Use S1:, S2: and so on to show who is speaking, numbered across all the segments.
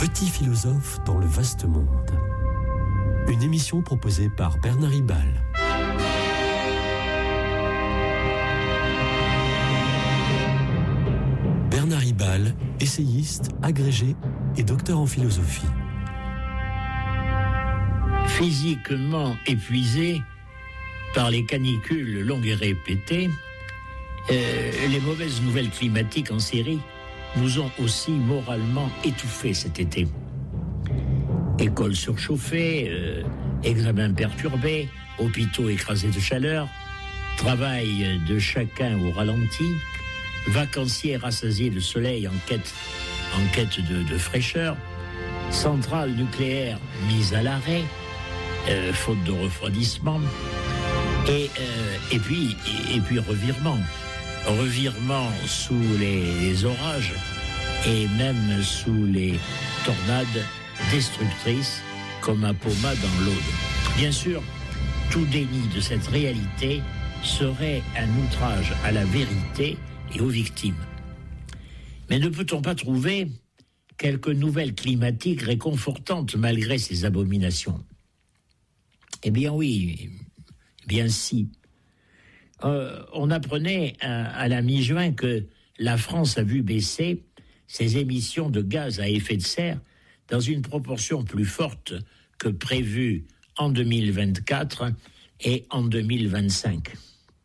S1: Petit philosophe dans le vaste monde. Une émission proposée par Bernard Ribal. Bernard Ribal, essayiste, agrégé et docteur en philosophie.
S2: Physiquement épuisé par les canicules longues et répétées, les mauvaises nouvelles climatiques en série nous ont aussi moralement étouffés cet été. Écoles surchauffées, examens perturbés, hôpitaux écrasés de chaleur, travail de chacun au ralenti, vacanciers rassasiés de soleil en quête de fraîcheur, centrales nucléaires mises à l'arrêt, faute de refroidissement, et puis revirement sous les orages et même sous les tornades destructrices comme un Poma dans l'Aude. Bien sûr, tout déni de cette réalité serait un outrage à la vérité et aux victimes. Mais ne peut-on pas trouver quelques nouvelles climatiques réconfortantes malgré ces abominations ? Eh bien oui, eh bien si. On apprenait à la mi-juin que la France a vu baisser ses émissions de gaz à effet de serre dans une proportion plus forte que prévue en 2024 et en 2025.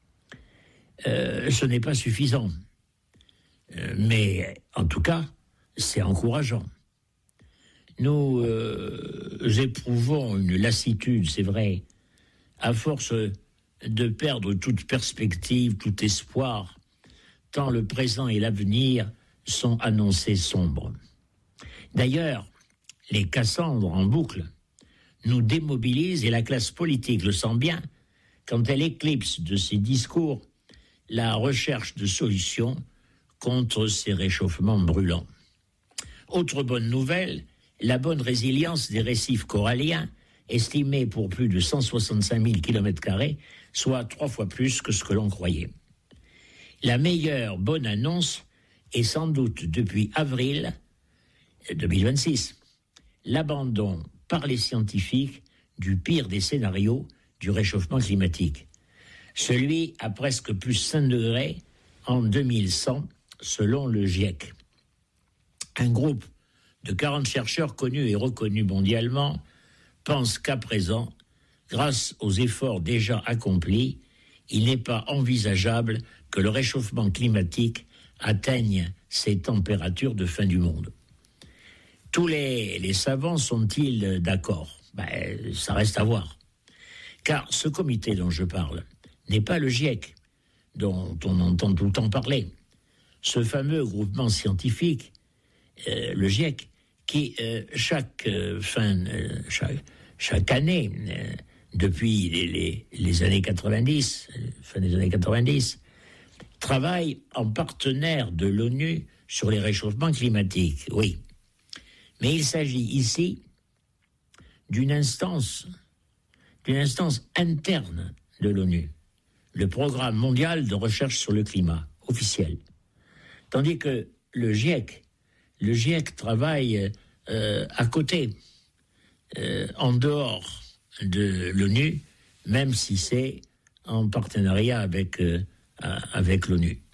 S2: Ce n'est pas suffisant, mais en tout cas, c'est encourageant. Nous éprouvons une lassitude, c'est vrai, à force de perdre toute perspective, tout espoir, tant le présent et l'avenir sont annoncés sombres. D'ailleurs, les Cassandres en boucle nous démobilisent et la classe politique le sent bien quand elle éclipse de ses discours la recherche de solutions contre ces réchauffements brûlants. Autre bonne nouvelle, la bonne résilience des récifs coralliens, estimés pour plus de 165 000 km², soit 3 fois plus que ce que l'on croyait. La meilleure bonne annonce est sans doute depuis avril 2026, l'abandon par les scientifiques du pire des scénarios du réchauffement climatique. Celui à presque plus 5 degrés en 2100, selon le GIEC. Un groupe de 40 chercheurs connus et reconnus mondialement pense qu'à présent, grâce aux efforts déjà accomplis, il n'est pas envisageable que le réchauffement climatique atteigne ces températures de fin du monde. Tous les savants sont-ils d'accord ? Ça reste à voir. Car ce comité dont je parle n'est pas le GIEC, dont on entend tout le temps parler. Ce fameux groupement scientifique, le GIEC, qui chaque année, depuis les années 90, fin des années 90, travaille en partenaire de l'ONU sur les réchauffements climatiques, oui. Mais il s'agit ici d'une instance interne de l'ONU, le Programme mondial de recherche sur le climat, officiel. Tandis que le GIEC travaille à côté, en dehors de l'ONU, même si c'est en partenariat avec l'ONU.